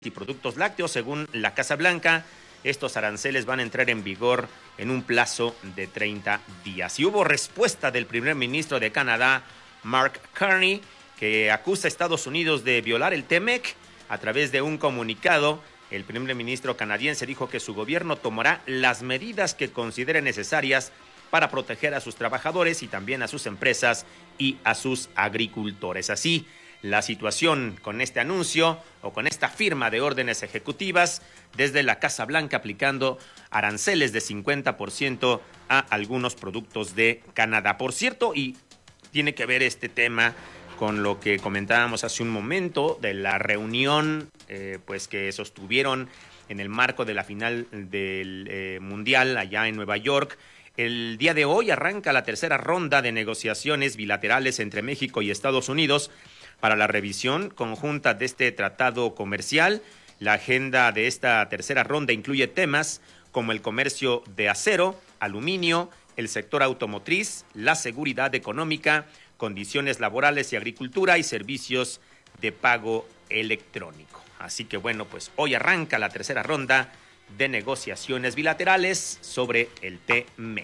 y productos lácteos. Según la Casa Blanca, estos aranceles van a entrar en vigor en un plazo de 30 días. Y hubo respuesta del primer ministro de Canadá, Mark Carney, que acusa a Estados Unidos de violar el TMEC. A través de un comunicado, el primer ministro canadiense dijo que su gobierno tomará las medidas que considere necesarias para proteger a sus trabajadores y también a sus empresas y a sus agricultores. Así, la situación con este anuncio o con esta firma de órdenes ejecutivas desde la Casa Blanca aplicando aranceles de 50% a algunos productos de Canadá. Por cierto, y tiene que ver este tema con lo que comentábamos hace un momento de la reunión pues que sostuvieron en el marco de la final del Mundial allá en Nueva York. El día de hoy arranca la tercera ronda de negociaciones bilaterales entre México y Estados Unidos para la revisión conjunta de este tratado comercial. La agenda de esta tercera ronda incluye temas como el comercio de acero, aluminio, el sector automotriz, la seguridad económica, condiciones laborales y agricultura y servicios de pago electrónico. Así que bueno, pues hoy arranca la tercera ronda de negociaciones bilaterales sobre el TMEC.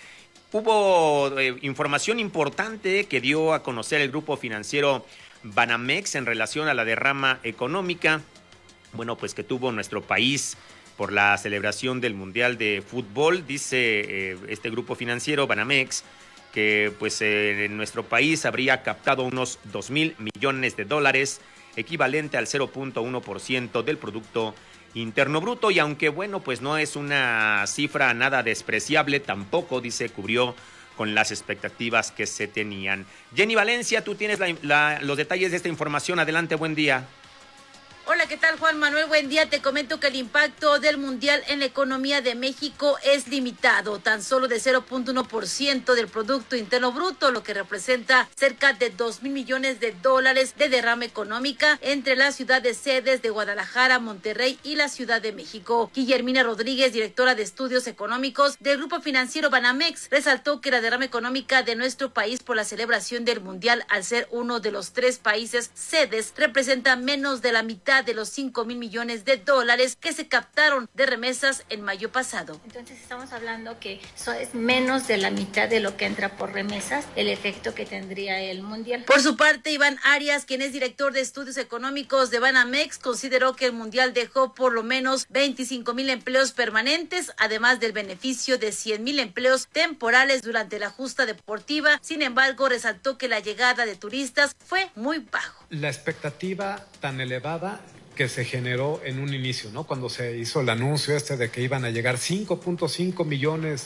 Hubo información importante que dio a conocer el grupo financiero Banamex en relación a la derrama económica, bueno, pues que tuvo nuestro país por la celebración del Mundial de Fútbol. Dice este grupo financiero Banamex que pues en nuestro país habría captado unos 2,000 millones de dólares, equivalente al 0.1% del Producto Interno Bruto, y aunque bueno, pues no es una cifra nada despreciable, tampoco, dice, cubrió con las expectativas que se tenían. Jenny Valencia, tú tienes los detalles de esta información. Adelante, buen día. Hola, ¿qué tal, Juan Manuel? Buen día. Te comento que el impacto del Mundial en la economía de México es limitado, tan solo de 0.1% del Producto Interno Bruto, lo que representa cerca de 2,000 millones de dólares de derrama económica entre las ciudades sedes de Guadalajara, Monterrey y la Ciudad de México. Guillermina Rodríguez, directora de Estudios Económicos del Grupo Financiero Banamex, resaltó que la derrama económica de nuestro país por la celebración del Mundial, al ser uno de los 3 países sedes, representa menos de la mitad de los 5,000 millones de dólares que se captaron de remesas en mayo pasado. Entonces estamos hablando que eso es menos de la mitad de lo que entra por remesas, el efecto que tendría el Mundial. Por su parte, Iván Arias, quien es director de Estudios Económicos de Banamex, consideró que el Mundial dejó por lo menos 25,000 empleos permanentes, además del beneficio de 100,000 empleos temporales durante la justa deportiva. Sin embargo, resaltó que la llegada de turistas fue muy bajo. La expectativa tan elevada que se generó en un inicio, ¿no? Cuando se hizo el anuncio de que iban a llegar 5.5 millones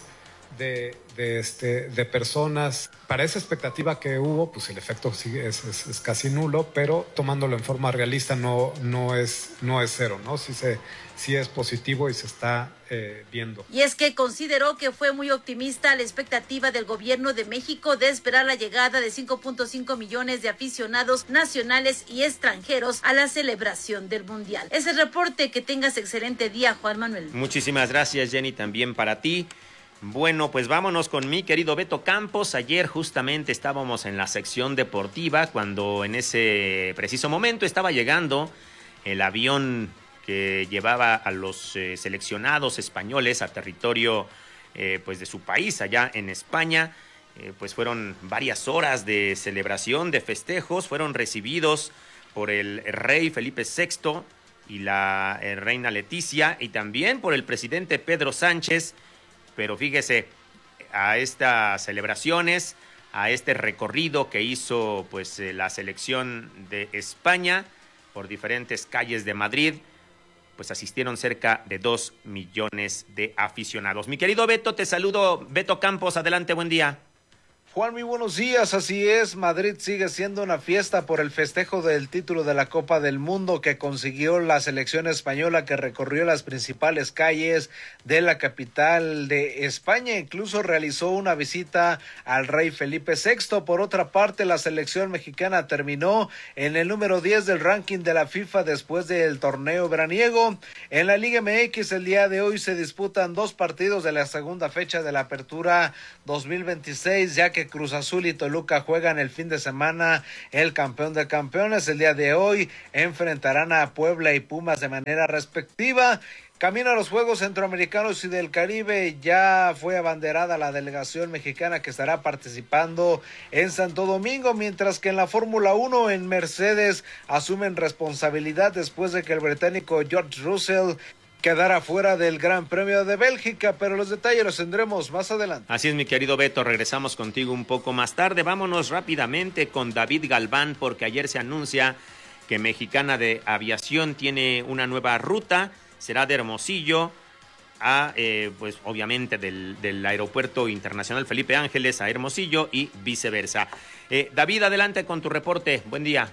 de personas. Para esa expectativa que hubo, pues el efecto sí es casi nulo, pero tomándolo en forma realista no es cero, ¿no? Sí es positivo y se está viendo. Y es que consideró que fue muy optimista la expectativa del gobierno de México de esperar la llegada de 5.5 millones de aficionados nacionales y extranjeros a la celebración del Mundial. Ese reporte, que tengas excelente día, Juan Manuel. Muchísimas gracias, Jenny, también para ti. Bueno, pues vámonos con mi querido Beto Campos. Ayer justamente estábamos en la sección deportiva cuando en ese preciso momento estaba llegando el avión que llevaba a los seleccionados españoles a territorio pues de su país, allá en España. Pues fueron varias horas de celebración, de festejos. Fueron recibidos por el rey Felipe VI y la reina Leticia, y también por el presidente Pedro Sánchez. Pero fíjese, a estas celebraciones, a este recorrido que hizo pues la selección de España por diferentes calles de Madrid, pues asistieron cerca de 2 millones de aficionados. Mi querido Beto, te saludo. Beto Campos, adelante, buen día. Juan, muy buenos días. Así es, Madrid sigue siendo una fiesta por el festejo del título de la Copa del Mundo que consiguió la selección española, que recorrió las principales calles de la capital de España. Incluso realizó una visita al rey Felipe VI. Por otra parte, la selección mexicana terminó en el número 10 del ranking de la FIFA después del torneo veraniego. En la Liga MX el día de hoy se disputan 2 partidos de la segunda fecha de la Apertura 2026, ya que que Cruz Azul y Toluca juegan el fin de semana el campeón de campeones. El día de hoy enfrentarán a Puebla y Pumas de manera respectiva. Camino a los Juegos Centroamericanos y del Caribe, ya fue abanderada la delegación mexicana que estará participando en Santo Domingo, mientras que en la Fórmula 1 en Mercedes asumen responsabilidad después de que el británico George Russell quedara fuera del Gran Premio de Bélgica, pero los detalles los tendremos más adelante. Así es, mi querido Beto, regresamos contigo un poco más tarde. Vámonos rápidamente con David Galván, porque ayer se anuncia que Mexicana de Aviación tiene una nueva ruta. Será de Hermosillo a, pues obviamente del Aeropuerto Internacional Felipe Ángeles a Hermosillo y viceversa. David, adelante con tu reporte. Buen día.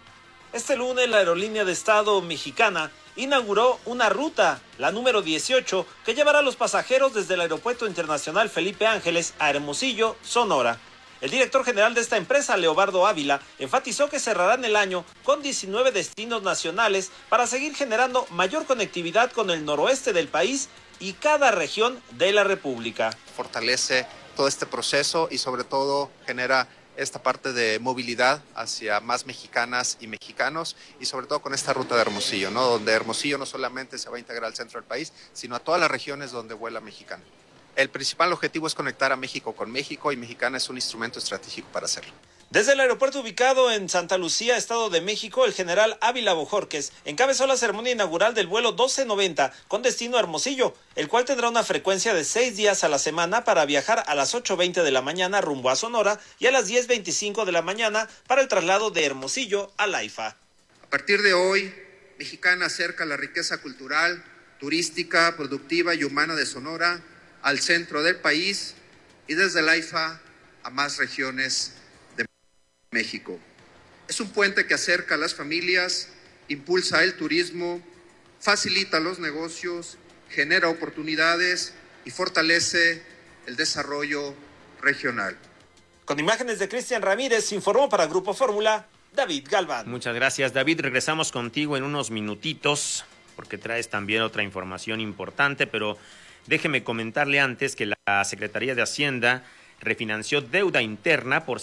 Este lunes la aerolínea de Estado mexicana inauguró una ruta, la número 18, que llevará a los pasajeros desde el Aeropuerto Internacional Felipe Ángeles a Hermosillo, Sonora. El director general de esta empresa, Leobardo Ávila, enfatizó que cerrarán el año con 19 destinos nacionales para seguir generando mayor conectividad con el noroeste del país y cada región de la República. Fortalece todo este proceso y sobre todo genera esta parte de movilidad hacia más mexicanas y mexicanos y sobre todo con esta ruta de Hermosillo, ¿no? Donde Hermosillo no solamente se va a integrar al centro del país, sino a todas las regiones donde vuela Mexicana. El principal objetivo es conectar a México con México y Mexicana es un instrumento estratégico para hacerlo. Desde el aeropuerto ubicado en Santa Lucía, Estado de México, el general Ávila Bojorquez encabezó la ceremonia inaugural del vuelo 1290 con destino a Hermosillo, el cual tendrá una frecuencia de 6 días a la semana para viajar a las 8:20 de la mañana rumbo a Sonora y a las 10:25 de la mañana para el traslado de Hermosillo a Laifa. A partir de hoy, Mexicana acerca la riqueza cultural, turística, productiva y humana de Sonora al centro del país y desde Laifa a más regiones de México. Es un puente que acerca a las familias, impulsa el turismo, facilita los negocios, genera oportunidades y fortalece el desarrollo regional. Con imágenes de Cristian Ramírez, informó para Grupo Fórmula, David Galván. Muchas gracias, David. Regresamos contigo en unos minutitos porque traes también otra información importante, pero déjeme comentarle antes que la Secretaría de Hacienda refinanció deuda interna por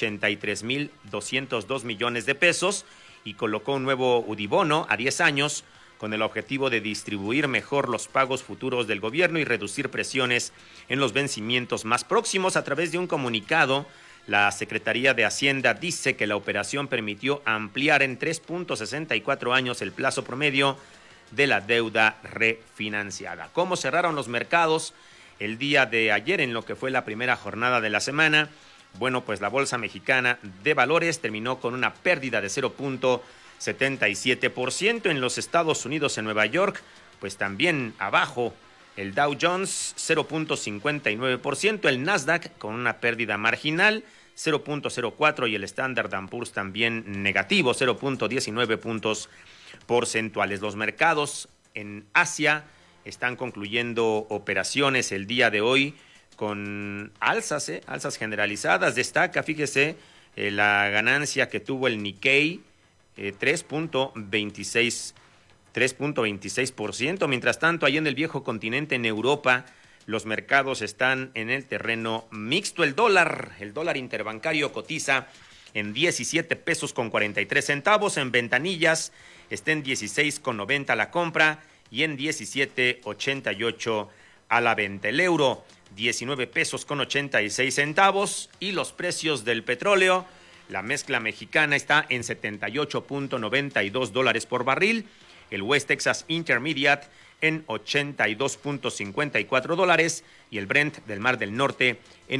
183,202 millones de pesos y colocó un nuevo UDIBono a 10 años con el objetivo de distribuir mejor los pagos futuros del gobierno y reducir presiones en los vencimientos más próximos. A través de un comunicado, la Secretaría de Hacienda dice que la operación permitió ampliar en 3.64 años el plazo promedio de la deuda refinanciada. ¿Cómo cerraron los mercados el día de ayer en lo que fue la primera jornada de la semana? Bueno, pues la Bolsa Mexicana de Valores terminó con una pérdida de 0.77%. En los Estados Unidos, en Nueva York, pues también abajo. El Dow Jones 0.59%, el Nasdaq con una pérdida marginal 0.04% y el Standard & Poor's también negativo 0.19 puntos porcentuales. Los mercados en Asia están concluyendo operaciones el día de hoy con alzas generalizadas. Destaca, fíjese, la ganancia que tuvo el Nikkei, 3.26%. Mientras tanto, allá en el viejo continente, en Europa, los mercados están en el terreno mixto. El dólar interbancario cotiza en 17 pesos con 43 centavos. En ventanillas está en 16,90 la compra y en 17,88 a la venta. El euro, 19 pesos con 86 centavos. Y los precios del petróleo, la mezcla mexicana está en $78.92 por barril. El West Texas Intermediate en $82.54 y el Brent del Mar del Norte en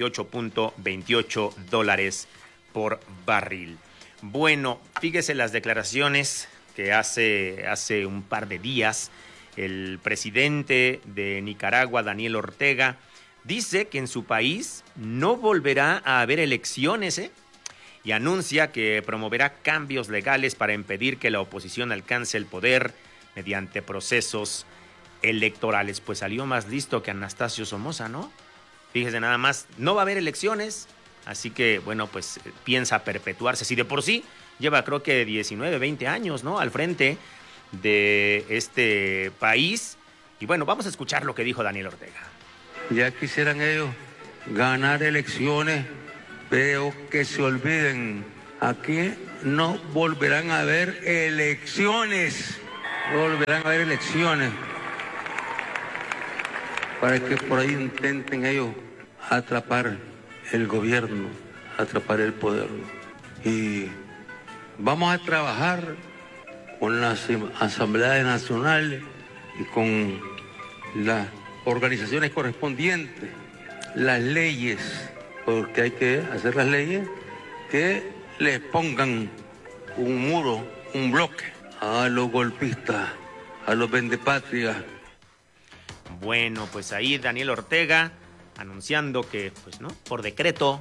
$88.28 por barril. Bueno, fíjese las declaraciones que hace un par de días el presidente de Nicaragua, Daniel Ortega, dice que en su país no volverá a haber elecciones, y anuncia que promoverá cambios legales para impedir que la oposición alcance el poder mediante procesos electorales. Pues salió más listo que Anastasio Somoza, ¿no? Fíjese nada más, no va a haber elecciones, así que, bueno, pues piensa perpetuarse. Si de por sí lleva, creo que 19, 20 años, ¿no?, al frente de este país. Y bueno, vamos a escuchar lo que dijo Daniel Ortega. Ya quisieran ellos ganar elecciones, veo que se olviden. Aquí no volverán a haber elecciones. No volverán a haber elecciones. Para que por ahí intenten ellos atrapar el gobierno, atrapar el poder. Y vamos a trabajar con las asambleas nacionales y con las organizaciones correspondientes, las leyes, porque hay que hacer las leyes que les pongan un muro, un bloque a los golpistas, a los vendepatrias. Bueno, pues ahí Daniel Ortega anunciando que, pues no, por decreto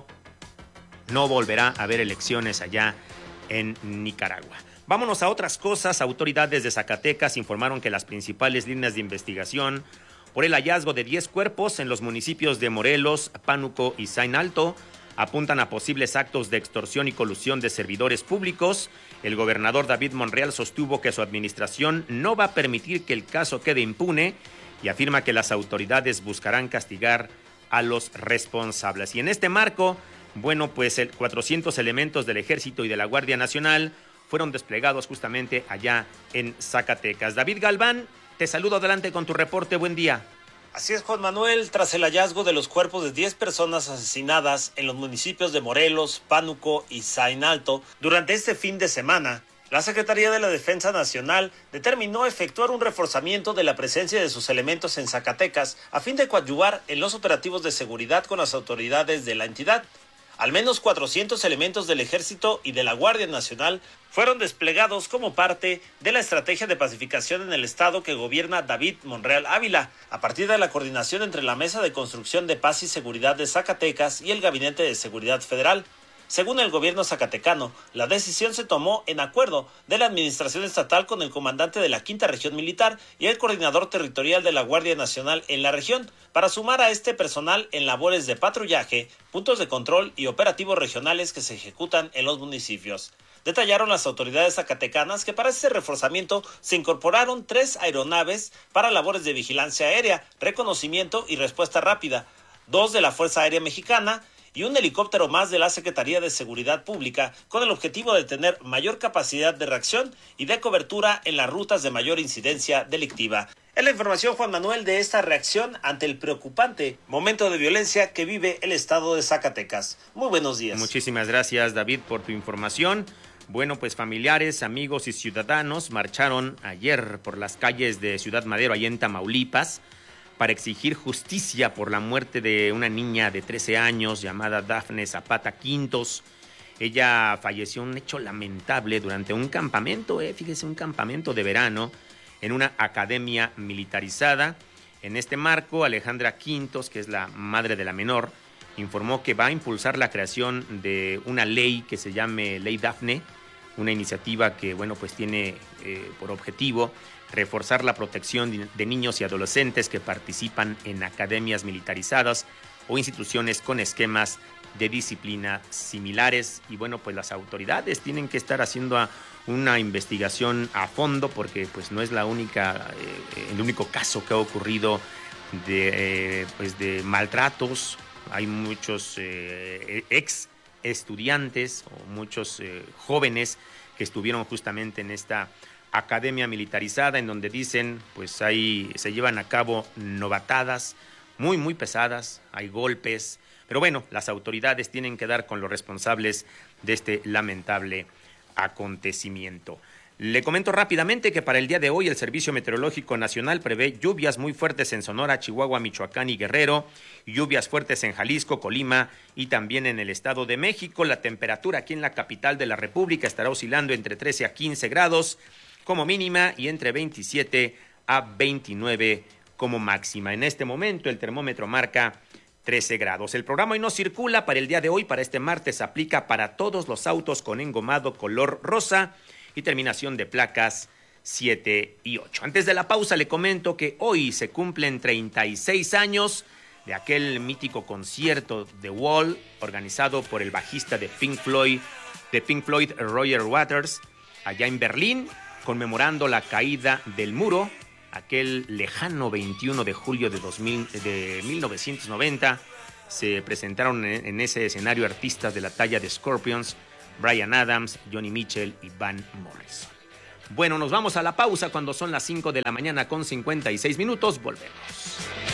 no volverá a haber elecciones allá en Nicaragua. Vámonos a otras cosas. Autoridades de Zacatecas informaron que las principales líneas de investigación por el hallazgo de 10 cuerpos en los municipios de Morelos, Pánuco y Zain Alto apuntan a posibles actos de extorsión y colusión de servidores públicos. El gobernador David Monreal sostuvo que su administración no va a permitir que el caso quede impune y afirma que las autoridades buscarán castigar a los responsables. Y en este marco, bueno, pues 400 elementos del Ejército y de la Guardia Nacional fueron desplegados justamente allá en Zacatecas. David Galván, te saludo, adelante con tu reporte, buen día. Así es, Juan Manuel, tras el hallazgo de los cuerpos de 10 personas asesinadas en los municipios de Morelos, Pánuco y Zain Alto durante este fin de semana, la Secretaría de la Defensa Nacional determinó efectuar un reforzamiento de la presencia de sus elementos en Zacatecas a fin de coadyuvar en los operativos de seguridad con las autoridades de la entidad. Al menos 400 elementos del Ejército y de la Guardia Nacional fueron desplegados como parte de la estrategia de pacificación en el estado que gobierna David Monreal Ávila, a partir de la coordinación entre la Mesa de Construcción de Paz y Seguridad de Zacatecas y el Gabinete de Seguridad Federal. Según el gobierno zacatecano, la decisión se tomó en acuerdo de la administración estatal con el comandante de la Quinta Región Militar y el coordinador territorial de la Guardia Nacional en la región, para sumar a este personal en labores de patrullaje, puntos de control y operativos regionales que se ejecutan en los municipios. Detallaron las autoridades zacatecanas que para este reforzamiento se incorporaron 3 aeronaves para labores de vigilancia aérea, reconocimiento y respuesta rápida, 2 de la Fuerza Aérea Mexicana y un helicóptero más de la Secretaría de Seguridad Pública, con el objetivo de tener mayor capacidad de reacción y de cobertura en las rutas de mayor incidencia delictiva. Es la información, Juan Manuel, de esta reacción ante el preocupante momento de violencia que vive el estado de Zacatecas. Muy buenos días. Muchísimas gracias, David, por tu información. Bueno, pues familiares, amigos y ciudadanos marcharon ayer por las calles de Ciudad Madero, allá en Tamaulipas, para exigir justicia por la muerte de una niña de 13 años llamada Dafne Zapata Quintos. Ella falleció en un hecho lamentable durante un campamento, fíjese, un campamento de verano en una academia militarizada. En este marco, Alejandra Quintos, que es la madre de la menor, informó que va a impulsar la creación de una ley que se llame Ley Dafne, una iniciativa que, bueno, pues tiene por objetivo reforzar la protección de niños y adolescentes que participan en academias militarizadas o instituciones con esquemas de disciplina similares. Y bueno, pues las autoridades tienen que estar haciendo una investigación a fondo, porque pues no es el único caso que ha ocurrido de maltratos. Hay muchos ex estudiantes o muchos jóvenes que estuvieron justamente en esta academia militarizada, en donde dicen, pues ahí se llevan a cabo novatadas muy, muy pesadas, hay golpes, pero bueno, las autoridades tienen que dar con los responsables de este lamentable acontecimiento. Le comento rápidamente que para el día de hoy el Servicio Meteorológico Nacional prevé lluvias muy fuertes en Sonora, Chihuahua, Michoacán y Guerrero, lluvias fuertes en Jalisco, Colima y también en el Estado de México. La temperatura aquí en la capital de la República estará oscilando entre 13 a 15 grados como mínima y entre 27 a 29 como máxima. En este momento el termómetro marca 13 grados. El programa Hoy No Circula para el día de hoy, para este martes, aplica para todos los autos con engomado color rosa y terminación de placas 7 y 8. Antes de la pausa le comento que hoy se cumplen 36 años de aquel mítico concierto The Wall, organizado por el bajista de Pink Floyd, Roger Waters, allá en Berlín, conmemorando la caída del muro, aquel lejano 21 de julio de 1990, se presentaron en ese escenario artistas de la talla de Scorpions, Bryan Adams, Johnny Mitchell y Van Morrison. Bueno, nos vamos a la pausa cuando son las 5 de la mañana con 56 minutos. Volvemos.